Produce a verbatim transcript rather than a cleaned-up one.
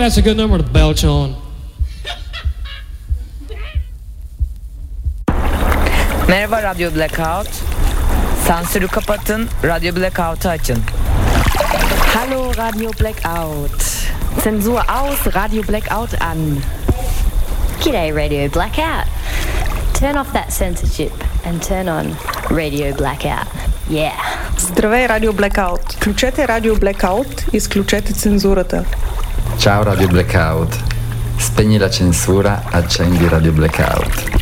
that's a good number to belch on. Merhaba Radyo Blackout. Sansürü kapatın, Radyo Blackout'u açın. Hallo Radio Blackout. Zensur aus, Radio Blackout an. G'day Radio Blackout. Turn off that censorship and turn on Radio Blackout. Yeah. Здравей, Радио Blackout. Включете Радио Blackout, изключете цензурата. Ciao Radio Blackout. Spegni la censura, accendi Radio Blackout.